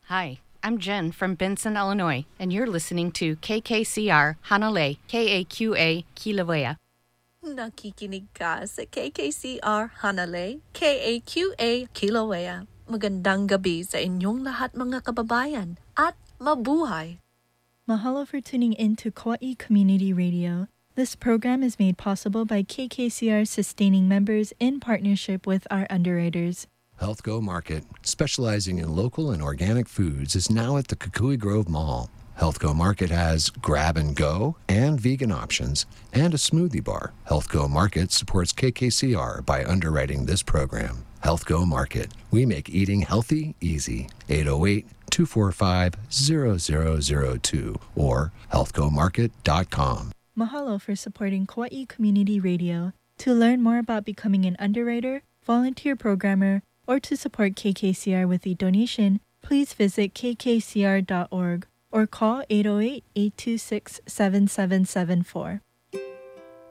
Hi, I'm Jen from Benson, Illinois, and you're listening to KKCR Hanalei, KAQA Kilauea. Nakikinig ka sa KKCR Hanalei, KAQA Kilauea. Magandang gabi sa inyong lahat mga kababayan at mabuhay. Mahalo for tuning in to Kauai Community Radio. This program is made possible by KKCR sustaining members in partnership with our underwriters. HealthGo Market, specializing in local and organic foods, is now at the Kukui Grove Mall. HealthGo Market has grab and go and vegan options and a smoothie bar. HealthGo Market supports KKCR by underwriting this program. HealthGo Market. We make eating healthy easy. 808-245-0002 or healthgomarket.com. Mahalo for supporting Kauai Community Radio. To learn more about becoming an underwriter, volunteer programmer, or to support KKCR with a donation, please visit kkcr.org or call 808-826-7774.